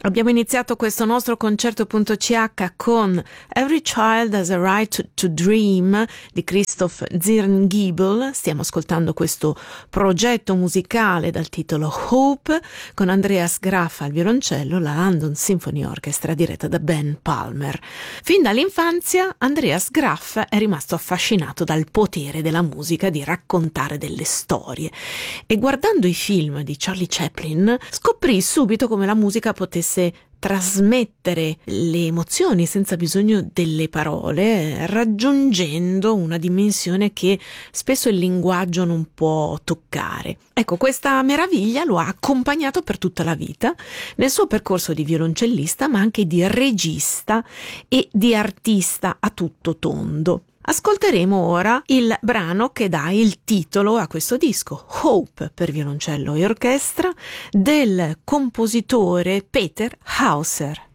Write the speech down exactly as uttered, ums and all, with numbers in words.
Abbiamo iniziato questo nostro concerto.ch con Every Child Has a Right to, to Dream di Christoph Zirngiebel. Stiamo ascoltando questo progetto musicale dal titolo Hope con Andreas Graff al violoncello, la London Symphony Orchestra diretta da Ben Palmer. Fin dall'infanzia Andreas Graff è rimasto affascinato dal potere della musica di raccontare delle storie e guardando i film di Charlie Chaplin scoprì subito come la musica potesse trasmettere le emozioni senza bisogno delle parole, raggiungendo una dimensione che spesso il linguaggio non può toccare. Ecco, questa meraviglia lo ha accompagnato per tutta la vita nel suo percorso di violoncellista, ma anche di regista e di artista a tutto tondo. Ascolteremo ora il brano che dà il titolo a questo disco, Hope per violoncello e orchestra, del compositore Peter Hauser.